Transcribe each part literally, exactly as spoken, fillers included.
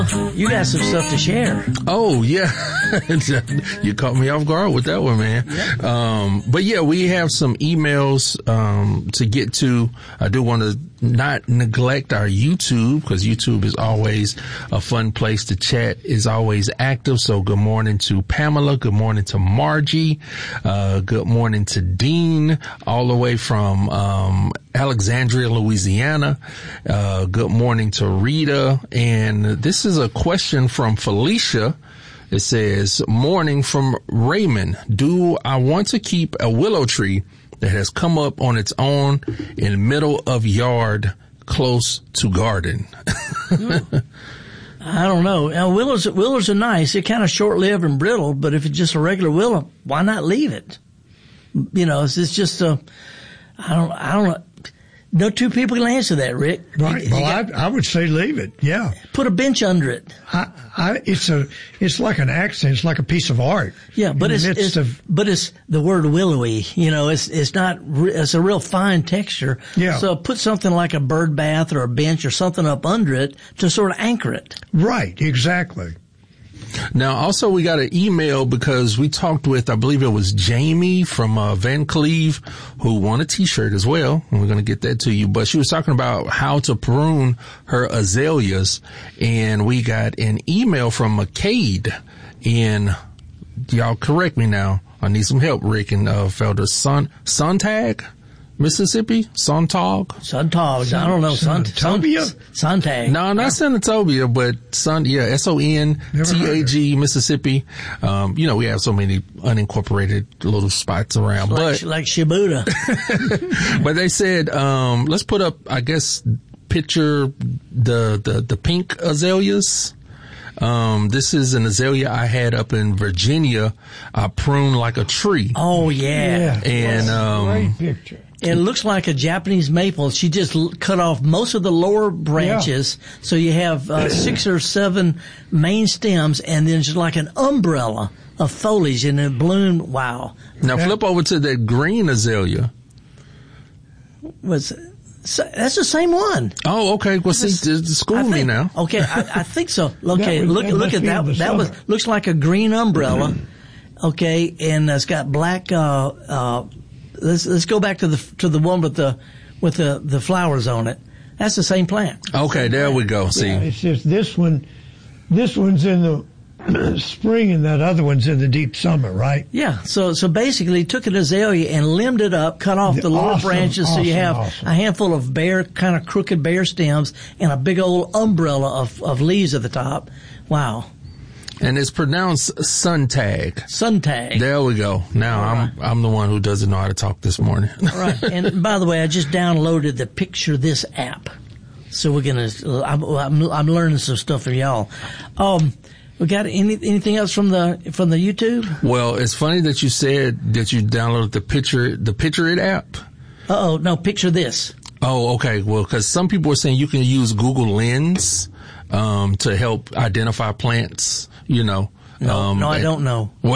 You got some stuff to share. Oh, yeah. You caught me off guard with that one, man. Yep. Um, but yeah, we have some emails, um, to get to. I do want to not neglect our YouTube, because YouTube is always a fun place to chat, is always active. So good morning to Pamela. Good morning to Margie. Uh, good morning to Dean, all the way from, um, Alexandria, Louisiana. Uh, good morning to Rita. And this is a question from Felicia. It says, morning from Raymond. Do I want to keep a willow tree that has come up on its own in the middle of yard close to garden? I don't know. Now, willows, willows are nice. They're kind of short-lived and brittle, but if it's just a regular willow, why not leave it? You know, it's, it's just a, I don't, I don't know. No two people can answer that, Rick. Right. You, well, you got, I, I would say leave it. Yeah. Put a bench under it. I, I, it's a, it's like an accent. It's like a piece of art. Yeah, but it's, it's of, but it's the word willowy. You know, it's, it's not, it's a real fine texture. Yeah. So put something like a bird bath or a bench or something up under it to sort of anchor it. Right. Exactly. Now, also, we got an email because we talked with, I believe it was Jamie from uh, Van Cleve, who won a T-shirt as well, and we're going to get that to you. But she was talking about how to prune her azaleas, and we got an email from McCade, and y'all correct me now. I need some help, Rick and uh, Felder. Son, Sontag? Mississippi? Sontag? Sontag. I don't know. Sanatobia? Sontag. No, not Sanatobia, but Son, yeah, S O N T A G, Mississippi. Um, you know, we have so many unincorporated little spots around, like, but. Like Shibuda. But they said, um, let's put up, I guess, picture the, the, the pink azaleas. Um, this is an azalea I had up in Virginia. I pruned like a tree. Oh, yeah. Yeah. And, um. Great picture. It looks like a Japanese maple. She just l- cut off most of the lower branches, yeah. So you have uh, six or seven main stems, and then just like an umbrella of foliage, and it bloomed. Wow! Now flip over to that green azalea. Was so, that's the same one? Oh, okay. Well, see, school think, me now. Okay, I, I think so. Okay, that was, look that look at that. That was looks like a green umbrella. Okay, and it's got black. Uh, uh, Let's let's go back to the to the one with the with the, the flowers on it. That's the same plant. Okay, there we go. See, yeah, it's just this one. This one's in the spring, and that other one's in the deep summer, right? Yeah. So so basically, took an azalea and limbed it up, cut off the, the lower awesome, branches, awesome, so you have awesome. a handful of bare, kind of crooked bare stems, and a big old umbrella of of leaves at the top. Wow. And it's pronounced Sontag. Sontag. There we go. Now All I'm right. I'm the one who doesn't know how to talk this morning. All right. And by the way, I just downloaded the Picture This app, so we're gonna. I'm I'm, I'm learning some stuff from y'all. Um, we got any anything else from the from the YouTube? Well, it's funny that you said that you downloaded the picture the Picture It app. Uh oh, no, Picture This. Oh, okay. Well, because some people are saying you can use Google Lens um, to help identify plants. You know. No, um, no, I don't know. Well,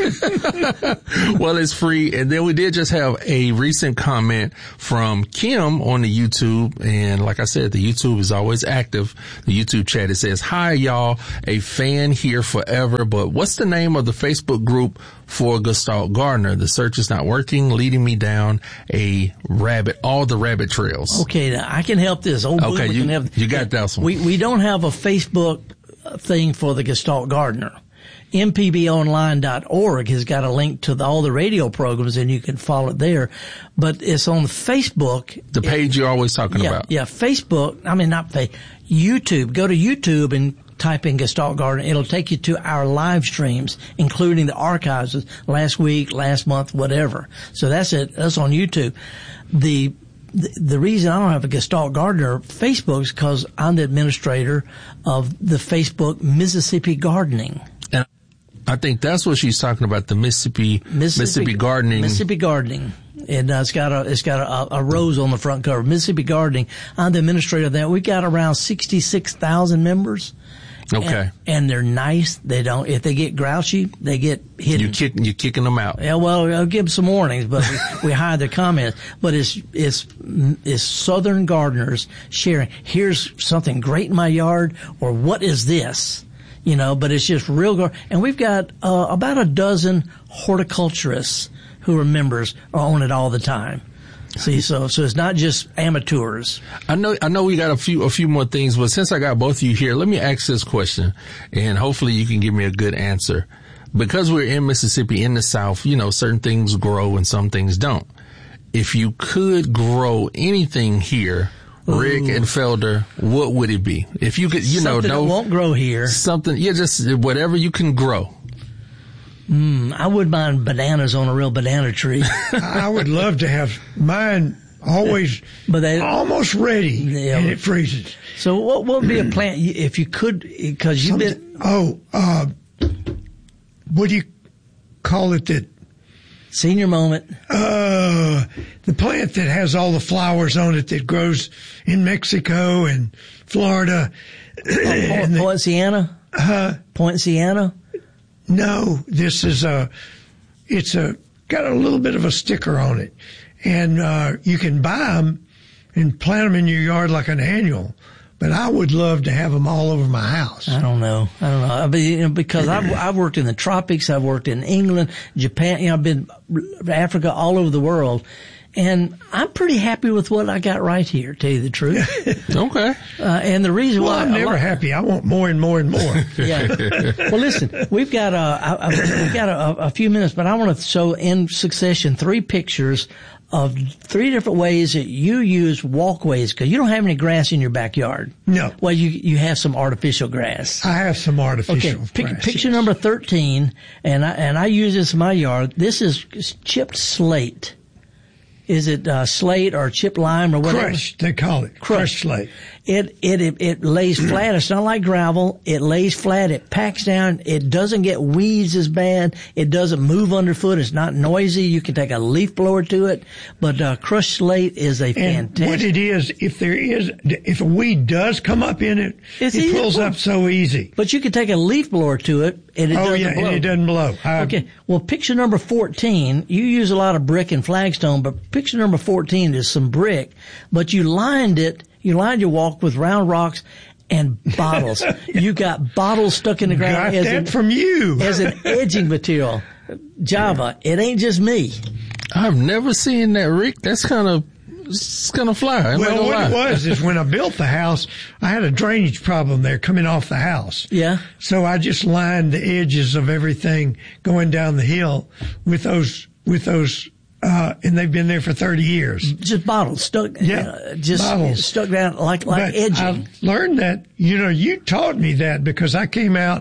well, it's free. And then we did just have a recent comment from Kim on the YouTube. And like I said, the YouTube is always active. The YouTube chat, it says, hi, y'all, a fan here forever. But what's the name of the Facebook group for Gestalt Gardener? The search is not working, leading me down a rabbit, all the rabbit trails. Okay, now I can help this. Old Okay, you, can help. you got that one. We, we don't have a Facebook thing for the Gestalt Gardener. M P B online dot org has got a link to the, all the radio programs, and you can follow it there. But it's on Facebook. The page it, you're always talking yeah, about. Yeah, Facebook. I mean, not Facebook. YouTube. Go to YouTube and type in Gestalt Gardener. It'll take you to our live streams, including the archives of last week, last month, whatever. So that's it. That's on YouTube. The The, the reason I don't have a Gestalt Gardener Facebook is because I'm the administrator of the Facebook Mississippi Gardening. And I think that's what she's talking about, the Mississippi Mississippi, Mississippi Gardening. Mississippi Gardening. And uh, it's got a it's got a, a rose on the front cover. Mississippi Gardening. I'm the administrator of that. We've got around sixty-six thousand members. Okay. And, and they're nice. They don't, if they get grouchy, they get hidden. You kick, you're kicking them out. Yeah, well, I'll give them some warnings, but we, we hide their comments. But it's, it's, it's Southern gardeners sharing, here's something great in my yard, or what is this? You know, but it's just real gar- and we've got, uh, about a dozen horticulturists who are members are on it all the time. See, so so it's not just amateurs. I know I know we got a few a few more things, but since I got both of you here, let me ask this question, and hopefully you can give me a good answer. Because we're in Mississippi, in the South, you know, certain things grow and some things don't. If you could grow anything here, Rick Ooh. and Felder, what would it be? If you could, you something know, no, that won't grow here. Something, yeah, just whatever you can grow. Mm, I would mind bananas on a real banana tree. I would love to have mine always but they, almost ready, yeah, and it freezes. So what, what would be a plant if you could, because you've been... Oh, uh, what do you call it that... Senior moment. Uh, the plant that has all the flowers on it that grows in Mexico and Florida. Oh, Poinciana? Uh, Poinciana? No, this is a, it's a, got a little bit of a sticker on it. And, uh, you can buy them and plant them in your yard like an annual. But I would love to have them all over my house. I don't know. I don't know. I mean, you know, because I've, I've worked in the tropics. I've worked in England, Japan. You know, I've been Africa, all over the world. And I'm pretty happy with what I got right here, to tell you the truth. Okay. Uh, and the reason well, why... I'm never lot, happy. I want more and more and more. Yeah. Well, listen, we've got, uh, I, I, we've got a, a few minutes, but I want to show in succession three pictures of three different ways that you use walkways, because you don't have any grass in your backyard. No. Well, you you have some artificial grass. I have some artificial okay. Pic- grass. Picture yes. number thirteen, and I and I use this in my yard. This is chipped slate. Is it uh, slate or chipped lime or whatever? Crushed, they call it. Crushed, Crushed slate. It, it, it, it lays flat. It's not like gravel. It lays flat. It packs down. It doesn't get weeds as bad. It doesn't move underfoot. It's not noisy. You can take a leaf blower to it. But, uh, crushed slate is a and fantastic. What it is, if there is, if a weed does come up in it, it's it pulls up so easy. But you can take a leaf blower to it and it oh, doesn't yeah, blow. and it doesn't blow. I, okay. Well, picture number fourteen, you use a lot of brick and flagstone, but picture number fourteen is some brick, but you lined it, you lined your walk with round rocks and bottles. You got bottles stuck in the ground. Got as that an, from you. as an edging material. Java, it ain't just me. I've never seen that, Rick. That's kind of, it's kind of fly. I'm well, what lie. it was is when I built the house, I had a drainage problem there coming off the house. Yeah. So I just lined the edges of everything going down the hill with those, with those, uh, and they've been there for thirty years. Just bottles stuck, yeah, uh, just bottles. stuck down like, like but edging. I learned that, you know, you taught me that because I came out,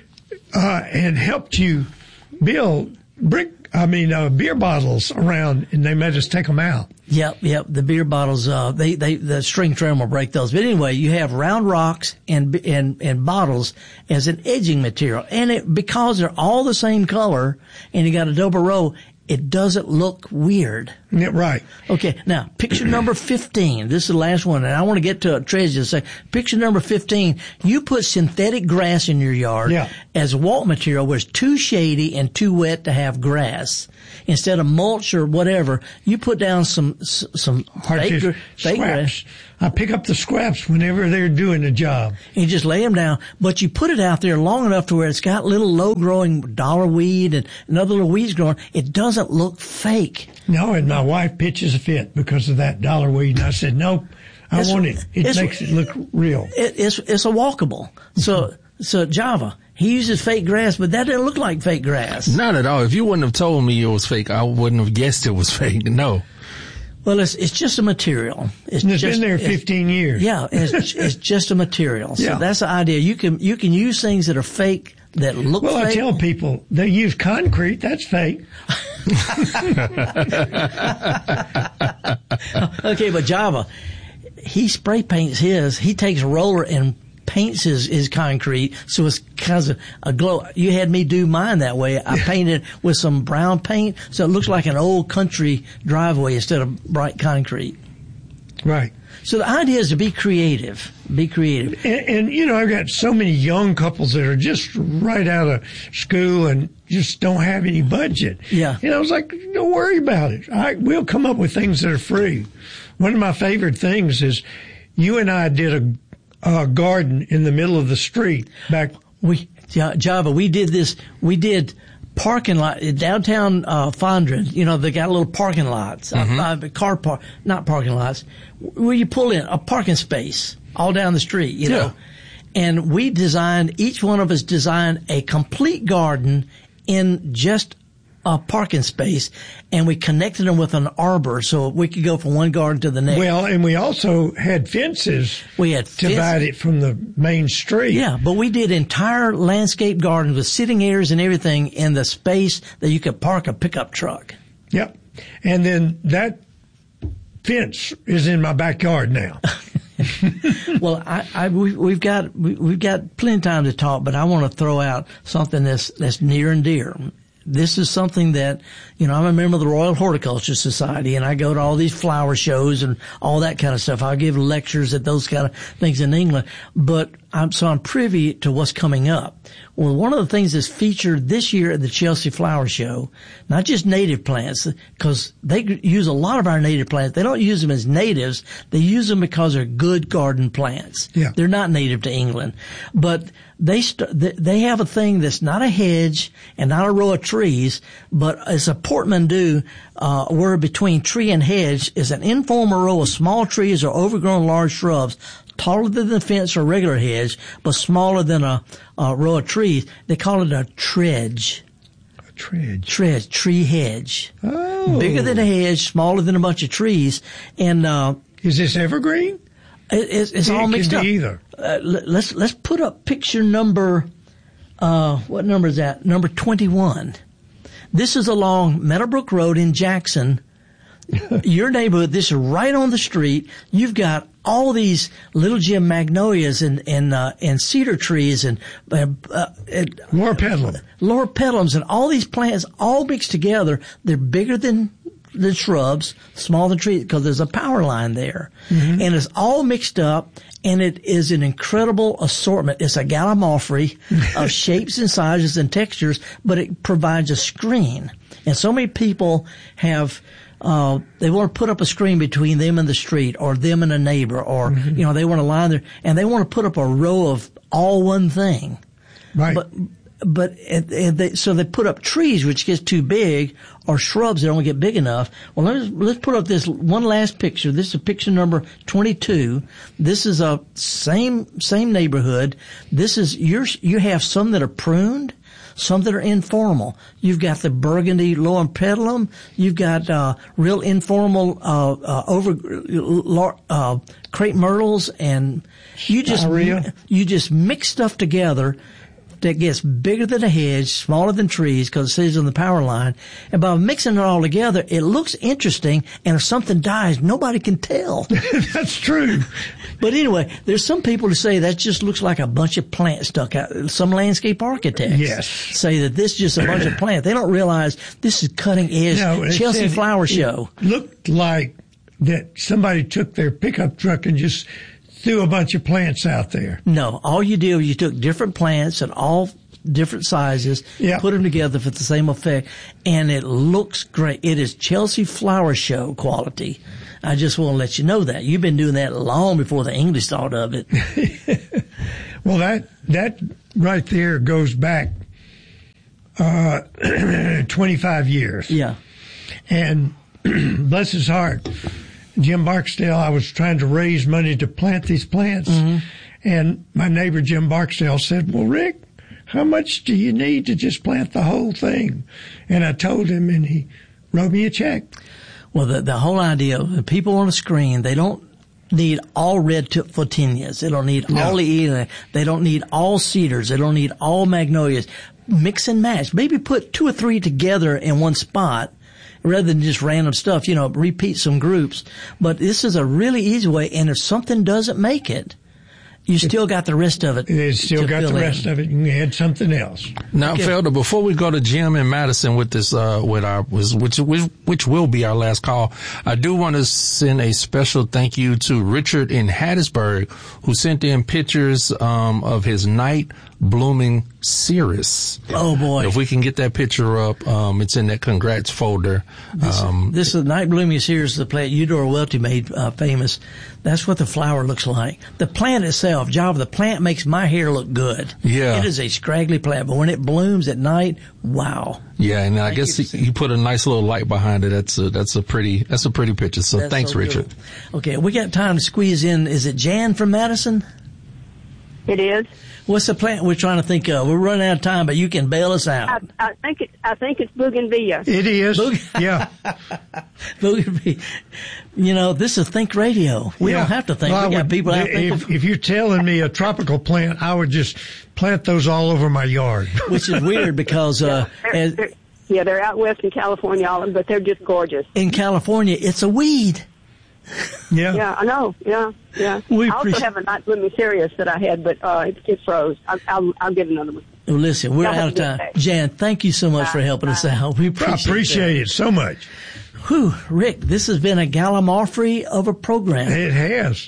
uh, and helped you build brick, I mean, uh, beer bottles around, and they made us take them out. Yep, yep. The beer bottles, uh, they, they, the string trim will break those. But anyway, you have round rocks and, and, and bottles as an edging material. And it, because they're all the same color and you got a double row, it doesn't look weird. Yeah, right. Okay, now, picture number fifteen. This is the last one, and I want to get to a treasure to say. Picture number fifteen, you put synthetic grass in your yard yeah. as walk material where it's too shady and too wet to have grass. Instead of mulch or whatever, you put down some some fake, fake grass. I pick up the scraps whenever they're doing a job. And you just lay them down, but you put it out there long enough to where it's got little low-growing dollar weed and, and other little weeds growing. It doesn't look fake. No, and my wife pitches a fit because of that dollar weed, and I said, nope, I it's, want it. It makes it look real. It, it's it's a walkable. So so Java, he uses fake grass, but that didn't look like fake grass. Not at all. If you wouldn't have told me it was fake, I wouldn't have guessed it was fake. No. Well, it's it's just a material. It's, and it's just, been there fifteen years. Yeah, it's it's just a material. So yeah. that's the idea. You can you can use things that are fake that look well, fake. Well, I tell people they use concrete. That's fake. Okay, but Java, he spray paints his. He takes a roller and paints his, his concrete, so it's kind of a glow. You had me do mine that way. I painted with some brown paint, so it looks like an old country driveway instead of bright concrete. Right. So the idea is to be creative. Be creative. And, and, you know, I've got so many young couples that are just right out of school and just don't have any budget. Yeah. And I was like, don't worry about it. I, we'll come up with things that are free. One of my favorite things is you and I did a, a garden in the middle of the street back. We, Java, we did this, we did parking lot, downtown, uh, Fondren, you know, they got little parking lots, mm-hmm. uh, car park, not parking lots, where you pull in a parking space all down the street, you know. Yeah. And we designed, each one of us designed a complete garden in just a parking space, and we connected them with an arbor so we could go from one garden to the next. Well, and we also had fences. We had to divide it from the main street. Yeah, but we did entire landscape gardens with sitting areas and everything in the space that you could park a pickup truck. Yep. And then that fence is in my backyard now. Well, I, I we, we've got we, we've got plenty of time to talk, but I want to throw out something that's that's near and dear. This is something that, you know, I'm a member of the Royal Horticulture Society, and I go to all these flower shows and all that kind of stuff. I give lectures at those kind of things in England, but I'm, so I'm privy to what's coming up. Well, one of the things that's featured this year at the Chelsea Flower Show, not just native plants, because they use a lot of our native plants. They don't use them as natives. They use them because they're good garden plants. Yeah. They're not native to England, but they st- they have a thing that's not a hedge and not a row of trees, but it's a portmanteau, uh, where between tree and hedge is an informal row of small trees or overgrown large shrubs, taller than the fence or regular hedge, but smaller than a, a row of trees. They call it a tredge. A tredge. Tredge, tree hedge. Oh. Bigger than a hedge, smaller than a bunch of trees. And, uh, is this evergreen? It, it's it's it all mixed can up. Be either. Uh, let's, let's put up picture number, uh, what number is that? Number twenty-one. This is along Meadowbrook Road in Jackson. Your neighborhood, this is right on the street. You've got all these little Jim magnolias and and uh, and cedar trees and uh, uh, loropetalum, loropetalums, and all these plants all mixed together. They're bigger than the shrubs, smaller than trees, because there's a power line there, mm-hmm. and it's all mixed up. And it is an incredible assortment. It's a gallimaufry of shapes and sizes and textures, but it provides a screen. And so many people have. Uh, they want to put up a screen between them and the street, or them and a neighbor, or, mm-hmm. you know, they want to line there, and they want to put up a row of all one thing. Right. But, but, and, and they, so they put up trees, which gets too big, or shrubs that don't get big enough. Well, let's, let's put up this one last picture. This is picture number twenty-two. This is a same, same neighborhood. This is, you're, you have some that are pruned, some that are informal. You've got the burgundy loropetalum. You've got uh real informal uh, uh over uh crepe myrtles, and you just Diarrhea. you just mix stuff together that gets bigger than a hedge, smaller than trees, because it stays on the power line. And by mixing it all together, it looks interesting. And if something dies, nobody can tell. That's true. But anyway, there's some people who say that just looks like a bunch of plants stuck out. Some landscape architects yes. say that this is just a bunch of plants. They don't realize this is cutting edge no, Chelsea Flower it Show. Looked like that somebody took their pickup truck and just threw a bunch of plants out there. No, all you did was you took different plants and all different sizes, yeah. put them together for the same effect, and it looks great. It is Chelsea Flower Show quality. I just want to let you know that. You've been doing that long before the English thought of it. Well, that that right there goes back uh, twenty-five years. Yeah. And bless his heart, Jim Barksdale, I was trying to raise money to plant these plants. Mm-hmm. And my neighbor, Jim Barksdale, said, well, Rick, how much do you need to just plant the whole thing? And I told him, and he wrote me a check. Well, the, the whole idea, if people on a screen, they don't need all red tip photinias. They don't need no. all the, they don't need all cedars. They don't need all magnolias. Mix and match. Maybe put two or three together in one spot rather than just random stuff, you know, repeat some groups. But this is a really easy way. And if something doesn't make it, You still got the rest of it. It's still got the rest in. of it. You can add something else. Now, okay. Felder, before we go to Jim and Madison with this, uh, with our, which, which, which will be our last call, I do want to send a special thank you to Richard in Hattiesburg, who sent in pictures, um, of his night blooming cereus. Oh boy. If we can get that picture up, um, it's in that congrats folder. This, um, this is night blooming cereus, the plant Eudora Welty made, uh, famous. That's what the flower looks like. The plant itself, Java, the plant makes my hair look good. Yeah. It is a scraggly plant, but when it blooms at night, wow. Yeah, and I Thank guess you, you put a nice little light behind it. That's a, that's a pretty, that's a pretty picture. So that's thanks, so Richard. Okay, we got time to squeeze in. Is it Jan from Madison? It is. What's the plant we're trying to think of? We're running out of time, but you can bail us out. I, I think it. I think it's bougainvillea. It is. Boug- yeah. Bougainvillea. You know, this is Think Radio. We yeah. don't have to think. Well, we got would, people out there. If, if you're telling me a tropical plant, I would just plant those all over my yard. Which is weird because uh, they're, as, they're, yeah, they're out west in California, but they're just gorgeous. In California, it's a weed. Yeah. Yeah, I know. Yeah, yeah. We I also appreciate- have a night blooming cereus that I had, but uh, it, it froze. I'll, I'll, I'll get another one. Well, listen, we're Y'all out of have a time. good day. Jan, thank you so much Bye. for helping us Bye. out. We appreciate, I appreciate it so much. Whew, Rick, this has been a gallimaufry of a program. It has.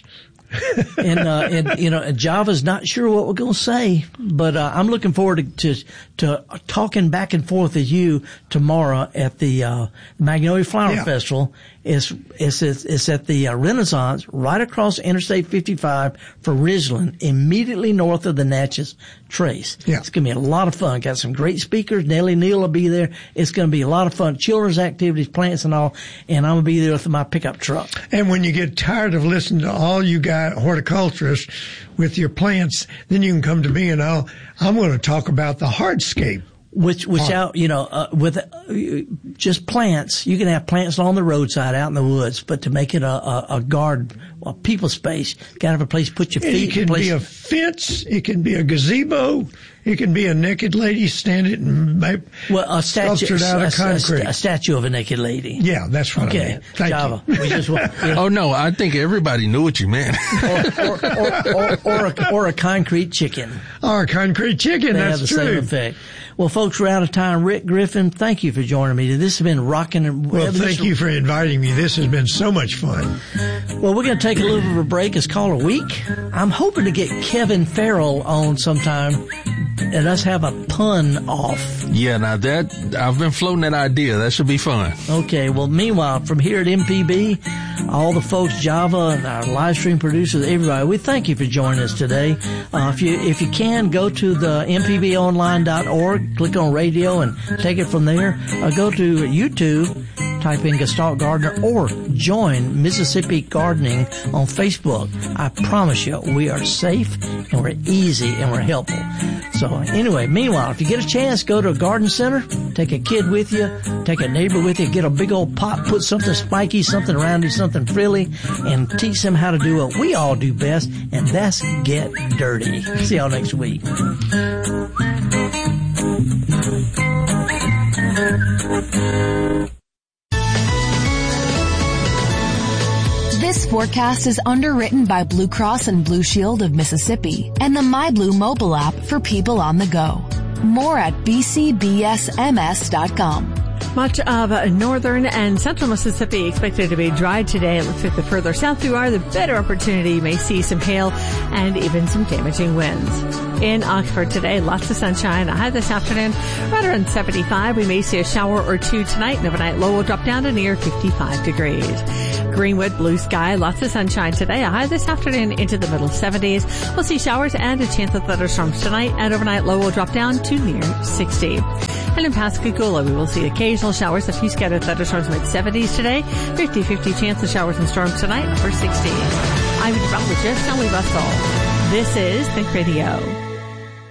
and, uh, and, you know, Java's not sure what we're going to say, but, uh, I'm looking forward to, to, to talking back and forth with you tomorrow at the, uh, Magnolia Flower Yeah. Festival. It's, it's, it's at the uh, Renaissance right across Interstate fifty-five for Ridgeland, immediately north of the Natchez Trace. Yeah. It's going to be a lot of fun. Got some great speakers. Nellie Neal will be there. It's going to be a lot of fun. Children's activities, plants and all. And I'm going to be there with my pickup truck. And when you get tired of listening to all you guys horticulturists with your plants, then you can come to me and I'll, I'm going to talk about the hardscape. Which, without, you know, uh, with uh, just plants, you can have plants along the roadside out in the woods, but to make it a, a, a garden, a people space, you gotta have a place to put your feet. It can place. be a fence. It can be a gazebo. It can be a naked lady standing and ma- well, a statue, sculptured out a, of concrete. A, a statue of a naked lady. Yeah, that's what okay. I meant. Thank Java. you. We just want, you know, Oh no, I think everybody knew what you meant. or, or, or, or, or, a, or a concrete chicken. Or a concrete chicken. They That's have the true. same effect. Well, folks, we're out of time. Rick Griffin, thank you for joining me. This has been rocking. And Well, thank you for inviting me. This has been so much fun. Well, we're going to take a little bit of a break. It's called a week. I'm hoping to get Kevin Farrell on sometime and us have a pun off. Yeah, now that, I've been floating that idea. That should be fun. Okay. Well, meanwhile, from here at M P B, all the folks, Java, and our live stream producers, everybody, we thank you for joining us today. Uh, if you, if you can, go to the m p b online dot org, click on radio and take it from there. Uh, go to YouTube, type in Gestalt Gardener, or join Mississippi Gardening on Facebook. I promise you, we are safe and we're easy and we're helpful. So anyway, meanwhile, if you get a chance, go to a garden center, take a kid with you, take a neighbor with you, get a big old pot, put something spiky, something roundy, something frilly, and teach them how to do what we all do best, and that's get dirty. See y'all next week. This forecast is underwritten by Blue Cross and Blue Shield of Mississippi and the MyBlue mobile app for people on the go. More at b c b s m s dot com. Much of northern and central Mississippi expected to be dry today. It looks like the further south you are, the better opportunity you may see some hail and even some damaging winds. In Oxford today, lots of sunshine. A high this afternoon, right around seventy-five. We may see a shower or two tonight, and overnight low will drop down to near fifty-five degrees. Greenwood, blue sky, lots of sunshine today. A high this afternoon into the middle seventies. We'll see showers and a chance of thunderstorms tonight, and overnight low will drop down to near sixty. And in Pascagoula, we will see occasional showers, a few scattered thunderstorms mid seventies today. fifty-fifty chance of showers and storms tonight, upper sixties. I'm meteorologist Ellie Russell. This is Think Radio.